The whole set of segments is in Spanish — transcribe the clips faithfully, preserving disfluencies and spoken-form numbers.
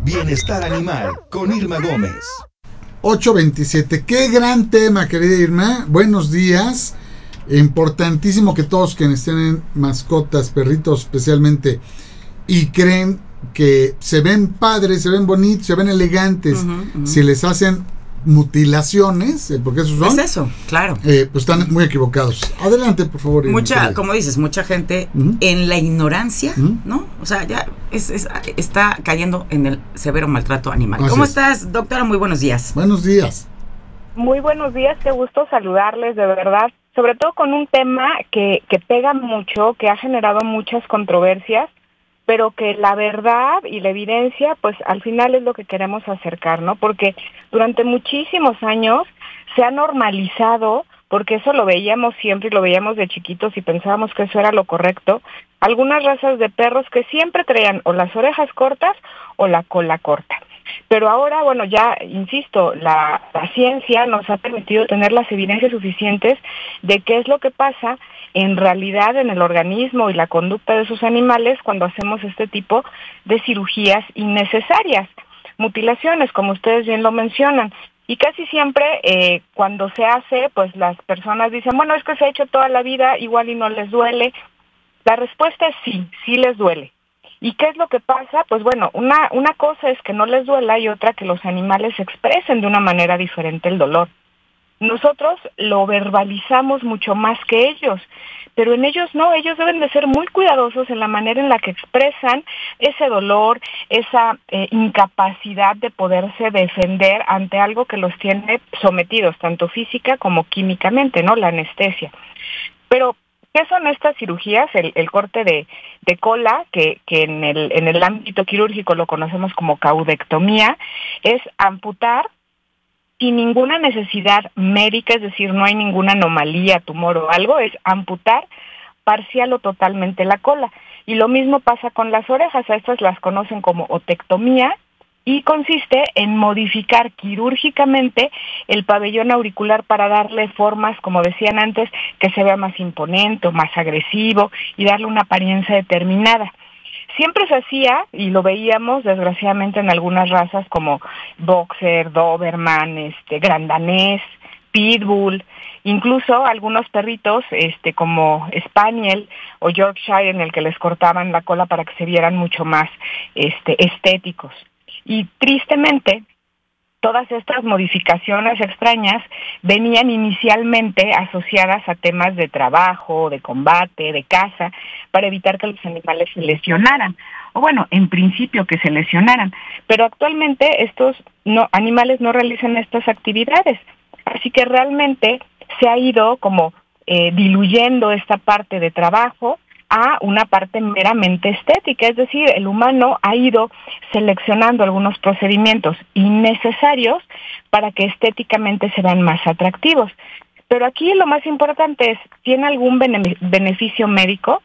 Bienestar Animal con Irma Gómez. ocho veintisiete. Qué gran tema, querida Irma. Buenos días. Importantísimo que todos quienes tienen mascotas, perritos especialmente, y creen que se ven padres, se ven bonitos, se ven elegantes, uh-huh, uh-huh. si les hacen mutilaciones, eh, porque eso son. Es eso, claro. Eh, pues están muy equivocados. Adelante, por favor. Mucha, como dices, mucha gente uh-huh. en la ignorancia, uh-huh. ¿no? O sea, ya es, es, está cayendo en el severo maltrato animal. Así ¿Cómo es. estás, doctora? Muy buenos días. Buenos días. Muy buenos días, qué gusto saludarles, de verdad. Sobre todo con un tema que, que pega mucho, que ha generado muchas controversias, pero que la verdad y la evidencia, pues al final es lo que queremos acercar, ¿no? Porque durante muchísimos años se ha normalizado, porque eso lo veíamos siempre y lo veíamos de chiquitos y pensábamos que eso era lo correcto, algunas razas de perros que siempre traían o las orejas cortas o la cola corta. Pero ahora, bueno, ya, insisto, la, la ciencia nos ha permitido tener las evidencias suficientes de qué es lo que pasa en realidad en el organismo y la conducta de esos animales cuando hacemos este tipo de cirugías innecesarias, mutilaciones, como ustedes bien lo mencionan. Y casi siempre eh, cuando se hace, pues las personas dicen, bueno, es que se ha hecho toda la vida, igual y no les duele. La respuesta es sí, sí les duele. ¿Y qué es lo que pasa? Pues bueno, una, una cosa es que no les duela y otra que los animales expresen de una manera diferente el dolor. Nosotros lo verbalizamos mucho más que ellos, pero en ellos no, ellos deben de ser muy cuidadosos en la manera en la que expresan ese dolor, esa eh, incapacidad de poderse defender ante algo que los tiene sometidos, tanto física como químicamente, ¿no? La anestesia. Pero ¿qué son estas cirugías? El, el corte de, de cola, que, que en el, en el ámbito quirúrgico lo conocemos como caudectomía, es amputar sin ninguna necesidad médica, es decir, no hay ninguna anomalía, tumor o algo, es amputar parcial o totalmente la cola. Y lo mismo pasa con las orejas, a estas las conocen como otectomía, y consiste en modificar quirúrgicamente el pabellón auricular para darle formas, como decían antes, que se vea más imponente, más agresivo y darle una apariencia determinada. Siempre se hacía, y lo veíamos desgraciadamente en algunas razas como Boxer, Doberman, este, Gran Danés, Pitbull, incluso algunos perritos este, como Spaniel o Yorkshire, en el que les cortaban la cola para que se vieran mucho más este, estéticos. Y tristemente, todas estas modificaciones extrañas venían inicialmente asociadas a temas de trabajo, de combate, de caza, para evitar que los animales se lesionaran. O bueno, en principio que se lesionaran. Pero actualmente estos no, animales no realizan estas actividades. Así que realmente se ha ido como eh, diluyendo esta parte de trabajo a una parte meramente estética, es decir, el humano ha ido seleccionando algunos procedimientos innecesarios para que estéticamente se vean más atractivos. Pero aquí lo más importante es, ¿tiene algún bene- beneficio médico?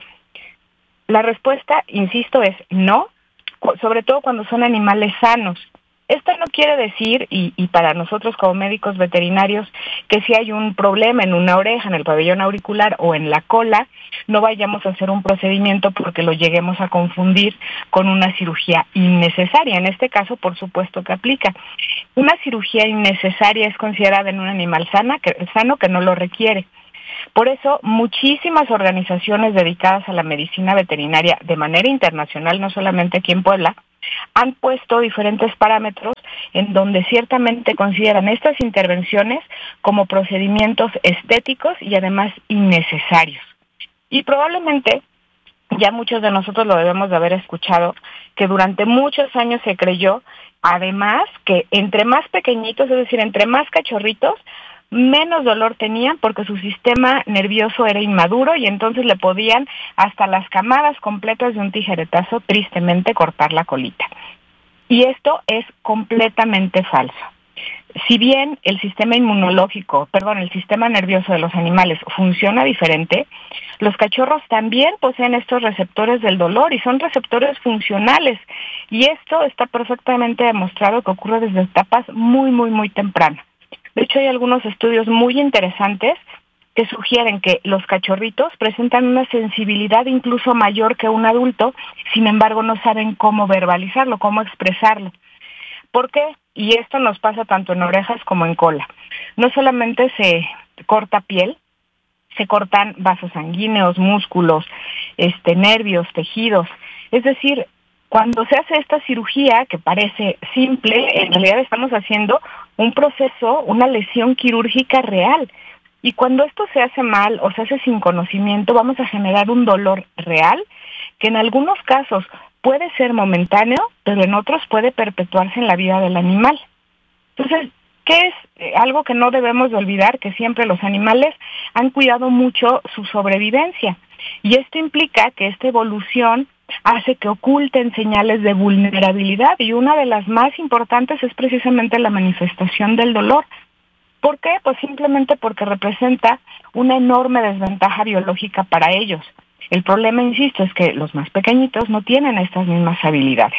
La respuesta, insisto, es no, sobre todo cuando son animales sanos. Esto no quiere decir, y, y para nosotros como médicos veterinarios, que si hay un problema en una oreja, en el pabellón auricular o en la cola, no vayamos a hacer un procedimiento porque lo lleguemos a confundir con una cirugía innecesaria. En este caso, por supuesto que aplica. Una cirugía innecesaria es considerada en un animal sana, que, sano que no lo requiere. Por eso, muchísimas organizaciones dedicadas a la medicina veterinaria de manera internacional, no solamente aquí en Puebla, han puesto diferentes parámetros en donde ciertamente consideran estas intervenciones como procedimientos estéticos y además innecesarios. Y probablemente ya muchos de nosotros lo debemos de haber escuchado, que durante muchos años se creyó, además, que entre más pequeñitos, es decir, entre más cachorritos, menos dolor tenían porque su sistema nervioso era inmaduro y entonces le podían hasta las camadas completas de un tijeretazo tristemente cortar la colita. Y esto es completamente falso. Si bien el sistema inmunológico, perdón, el sistema nervioso de los animales funciona diferente, los cachorros también poseen estos receptores del dolor y son receptores funcionales. Y esto está perfectamente demostrado que ocurre desde etapas muy, muy, muy tempranas. De hecho, hay algunos estudios muy interesantes que sugieren que los cachorritos presentan una sensibilidad incluso mayor que un adulto, sin embargo no saben cómo verbalizarlo, cómo expresarlo. ¿Por qué? Y esto nos pasa tanto en orejas como en cola. No solamente se corta piel, se cortan vasos sanguíneos, músculos, este, nervios, tejidos. Es decir, cuando se hace esta cirugía, que parece simple, en realidad estamos haciendo un proceso, una lesión quirúrgica real. Y cuando esto se hace mal o se hace sin conocimiento, vamos a generar un dolor real, que en algunos casos puede ser momentáneo, pero en otros puede perpetuarse en la vida del animal. Entonces, ¿qué es eh, algo que no debemos de olvidar? Que siempre los animales han cuidado mucho su sobrevivencia. Y esto implica que esta evolución hace que oculten señales de vulnerabilidad, y una de las más importantes es precisamente la manifestación del dolor. ¿Por qué? Pues simplemente porque representa una enorme desventaja biológica para ellos. El problema, insisto, es que los más pequeñitos no tienen estas mismas habilidades.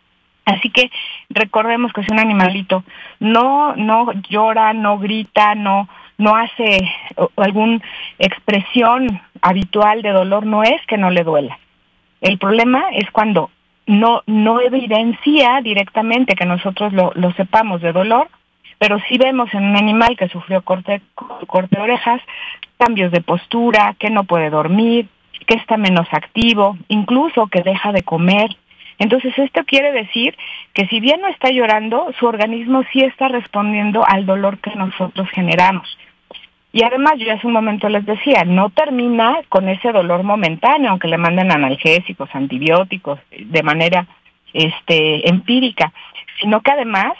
Así que recordemos que si un animalito no no llora, no grita, no no hace alguna expresión habitual de dolor, no es que no le duela. El problema es cuando no no evidencia directamente que nosotros lo, lo sepamos de dolor, pero sí vemos en un animal que sufrió corte, corte de orejas, cambios de postura, que no puede dormir, que está menos activo, incluso que deja de comer. Entonces esto quiere decir que si bien no está llorando, su organismo sí está respondiendo al dolor que nosotros generamos. Y además, yo hace un momento les decía, no termina con ese dolor momentáneo, aunque le manden analgésicos, antibióticos, de manera este, empírica, sino que además,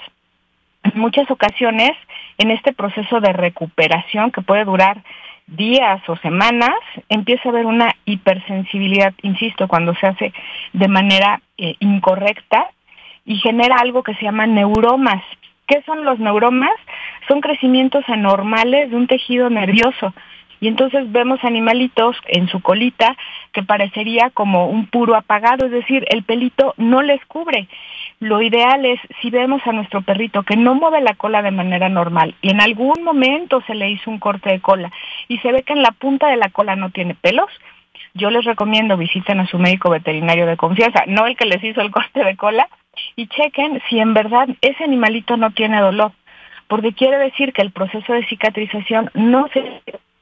en muchas ocasiones, en este proceso de recuperación que puede durar días o semanas, empieza a haber una hipersensibilidad, insisto, cuando se hace de manera eh, incorrecta, y genera algo que se llama neuromas. ¿Qué son los neuromas? Son crecimientos anormales de un tejido nervioso. Y entonces vemos animalitos en su colita que parecería como un puro apagado, es decir, el pelito no les cubre. Lo ideal es, si vemos a nuestro perrito que no mueve la cola de manera normal y en algún momento se le hizo un corte de cola y se ve que en la punta de la cola no tiene pelos, yo les recomiendo visiten a su médico veterinario de confianza, no el que les hizo el corte de cola, y chequen si en verdad ese animalito no tiene dolor, porque quiere decir que el proceso de cicatrización no se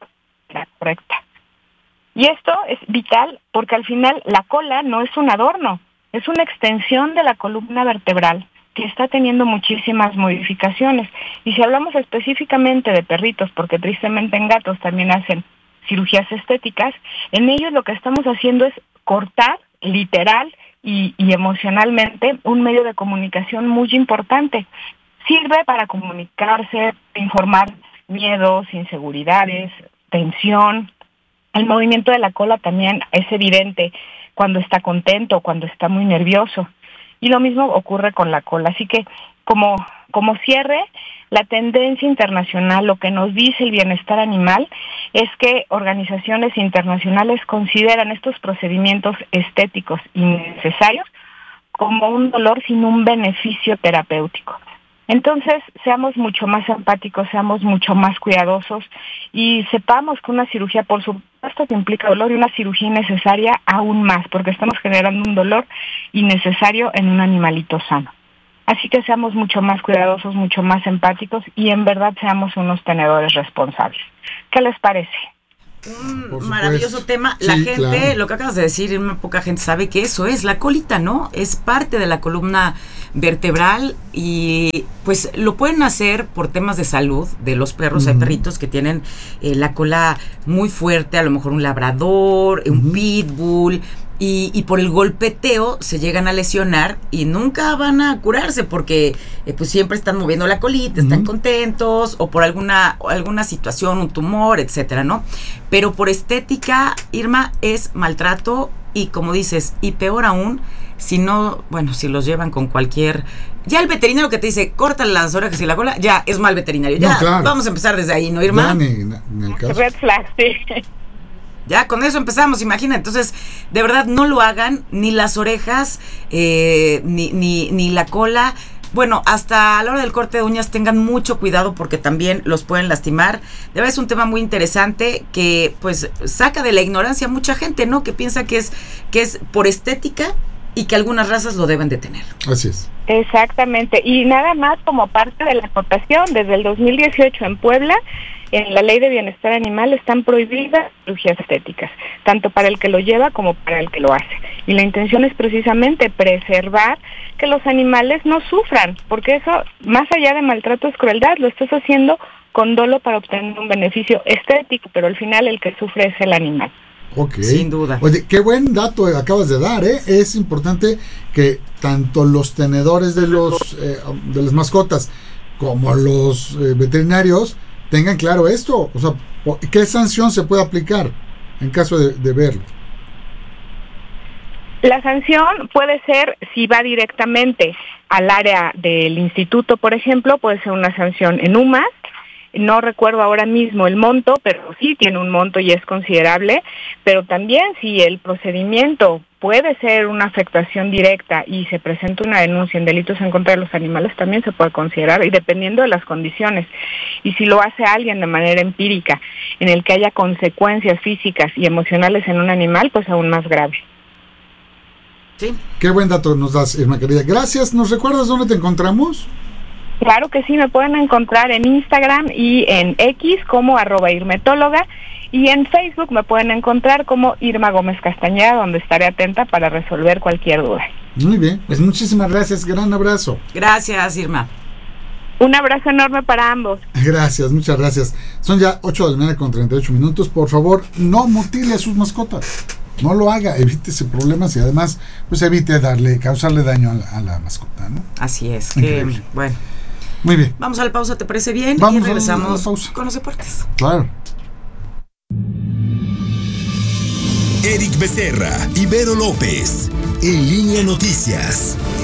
la correcta. Y esto es vital porque al final la cola no es un adorno, es una extensión de la columna vertebral que está teniendo muchísimas modificaciones. Y si hablamos específicamente de perritos, porque tristemente en gatos también hacen cirugías estéticas, en ellos lo que estamos haciendo es cortar literal y, y emocionalmente un medio de comunicación muy importante. Sirve para comunicarse, informar miedos, inseguridades, tensión. El movimiento de la cola también es evidente cuando está contento, cuando está muy nervioso. Y lo mismo ocurre con la cola. Así que como, como cierre, la tendencia internacional, lo que nos dice el bienestar animal, es que organizaciones internacionales consideran estos procedimientos estéticos innecesarios como un dolor sin un beneficio terapéutico. Entonces, seamos mucho más empáticos, seamos mucho más cuidadosos y sepamos que una cirugía, por supuesto, que implica dolor, y una cirugía innecesaria aún más, porque estamos generando un dolor innecesario en un animalito sano. Así que seamos mucho más cuidadosos, mucho más empáticos y en verdad seamos unos tenedores responsables. ¿Qué les parece? Un maravilloso tema. La sí, gente, claro. Lo que acabas de decir, muy poca gente sabe que eso es la colita, ¿no? Es parte de la columna vertebral y pues lo pueden hacer por temas de salud de los perros. Uh-huh. Hay perritos que tienen eh, la cola muy fuerte, a lo mejor un labrador, uh-huh. un pitbull, y, y por el golpeteo se llegan a lesionar y nunca van a curarse porque eh, pues siempre están moviendo la colita, uh-huh. están contentos o por alguna alguna situación, un tumor, etcétera, ¿no? Pero por estética, Irma, es maltrato y como dices, y peor aún, si no, bueno, si los llevan con cualquier... Ya el veterinario que te dice, córtale las orejas y la cola, ya es mal veterinario. Ya, no, claro. Vamos a empezar desde ahí, ¿no, Irma? Ya, ni, ni el caso. Red flag, sí. Ya con eso empezamos, imagina. Entonces, de verdad, no lo hagan, ni las orejas, eh, ni, ni, ni la cola. Bueno, hasta a la hora del corte de uñas tengan mucho cuidado porque también los pueden lastimar. De verdad es un tema muy interesante que pues saca de la ignorancia a mucha gente, ¿no? Que piensa que es, que es por estética y que algunas razas lo deben de tener. Así es. Exactamente, y nada más como parte de la acotación, desde el dos mil dieciocho en Puebla, en la Ley de Bienestar Animal están prohibidas cirugías estéticas, tanto para el que lo lleva como para el que lo hace. Y la intención es precisamente preservar que los animales no sufran, porque eso, más allá de maltrato, es crueldad, lo estás haciendo con dolo para obtener un beneficio estético, pero al final el que sufre es el animal. Ok. Sin duda. Oye, qué buen dato acabas de dar, ¿eh? Es importante que tanto los tenedores de los eh, de las mascotas como los eh, veterinarios tengan claro esto. O sea, ¿qué sanción se puede aplicar en caso de, de verlo? La sanción puede ser, si va directamente al área del instituto, por ejemplo, puede ser una sanción en U M A S. No recuerdo ahora mismo el monto, pero sí tiene un monto y es considerable. Pero también si el procedimiento puede ser una afectación directa y se presenta una denuncia en delitos en contra de los animales, también se puede considerar, y dependiendo de las condiciones. Y si lo hace alguien de manera empírica, en el que haya consecuencias físicas y emocionales en un animal, pues aún más grave. Sí. Qué buen dato nos das, Irma querida. Gracias. ¿Nos recuerdas dónde te encontramos? Claro que sí, me pueden encontrar en Instagram y en X como arroba irmetóloga, y en Facebook me pueden encontrar como Irma Gómez Castañeda, donde estaré atenta para resolver cualquier duda. Muy bien, pues muchísimas gracias, gran abrazo. Gracias, Irma. Un abrazo enorme para ambos. Gracias, muchas gracias. Son ya ocho de la mañana con treinta y ocho minutos. Por favor, no mutile a sus mascotas. No lo haga, evítese problemas y además, pues evite darle, causarle daño a la, a la mascota, ¿no? Así es. Que, bueno. Muy bien. Vamos a la pausa, ¿te parece bien? Vamos y regresamos a la pausa con los deportes. Claro. Eric Becerra, Ibero López, En Línea Noticias.